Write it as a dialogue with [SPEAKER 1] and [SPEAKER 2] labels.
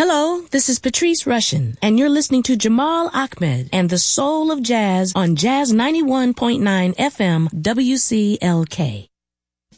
[SPEAKER 1] Hello, this is Patrice Rushen, and you're listening to Jamal Ahmed and the Soul of Jazz on Jazz 91.9 FM WCLK.